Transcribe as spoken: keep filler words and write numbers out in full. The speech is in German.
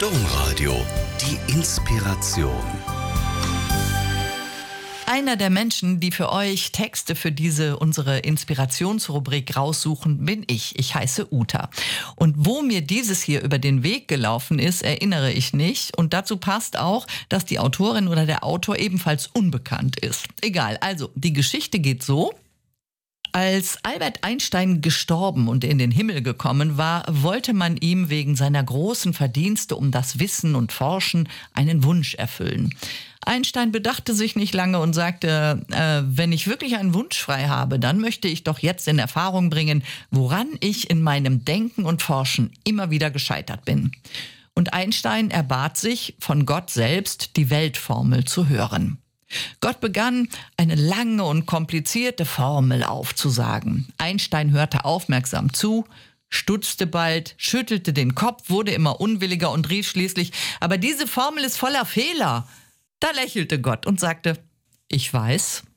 Domradio, die Inspiration. Einer der Menschen, die für euch Texte für diese unsere Inspirationsrubrik raussuchen, bin ich. Ich heiße Uta. Und wo mir dieses hier über den Weg gelaufen ist, erinnere ich nicht. Und dazu passt auch, dass die Autorin oder der Autor ebenfalls unbekannt ist. Egal, also die Geschichte geht so. Als Albert Einstein gestorben und in den Himmel gekommen war, wollte man ihm wegen seiner großen Verdienste um das Wissen und Forschen einen Wunsch erfüllen. Einstein bedachte sich nicht lange und sagte, äh, wenn ich wirklich einen Wunsch frei habe, dann möchte ich doch jetzt in Erfahrung bringen, woran ich in meinem Denken und Forschen immer wieder gescheitert bin. Und Einstein erbat sich, von Gott selbst die Weltformel zu hören. Gott begann, eine lange und komplizierte Formel aufzusagen. Einstein hörte aufmerksam zu, stutzte bald, schüttelte den Kopf, wurde immer unwilliger und rief schließlich, aber diese Formel ist voller Fehler. Da lächelte Gott und sagte, ich weiß,